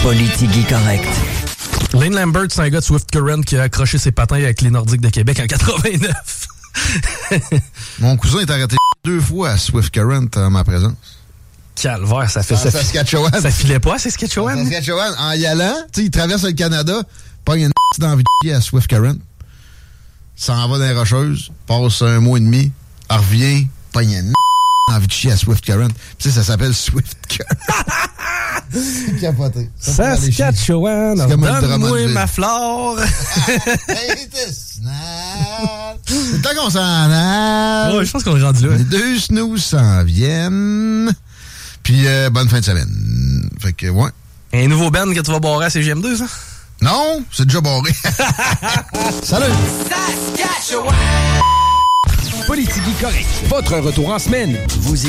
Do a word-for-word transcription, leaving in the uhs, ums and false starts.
Politigui correct. Lane Lambert, c'est un gars de Swift Current qui a accroché ses patins avec les Nordiques de Québec en quatre-vingt-neuf. Mon cousin est arrêté deux fois à Swift Current en ma présence. Calvaire, ça fait en ça. Saskatchewan. Ça filait pas à Saskatchewan? En Saskatchewan, en y allant, tu sais, il traverse le Canada, pogne une d'envie de chier à Swift Current, s'en va dans les Rocheuses, passe un mois et demi, revient, pogne une envie de chier à Swift Current. Tu sais, ça s'appelle Swift Current. C'est capoté. Saskatchewan, donne-moi ma flore. C'est le temps qu'on s'en aille. Ouais, je pense qu'on est rendu là. Les deux snooze s'en viennent. Puis, euh, bonne fin de semaine. Fait que, ouais. Un nouveau band que tu vas barrer à C G M deux, ça? Non, c'est déjà barré. Salut! Saskatchewan! Politigui correct. Votre retour en semaine. Vous